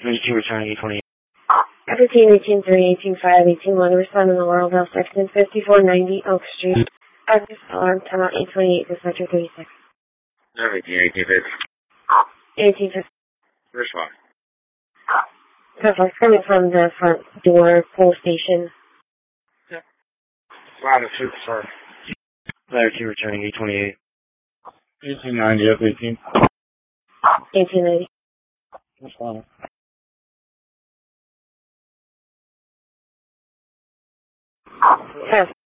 32 returning 828. 15, 18, 3, 18, 5, 18, 1, respond in the world health section 5490 Oak Street. Argus alarm, timeout 828 for sector 36. 18, 18, 50. Respond. Perfect. Coming from the front door, pole station. Yep. Line of superstar. 32 returning 828. 1890 up 18. 1890. Respond. Perfect.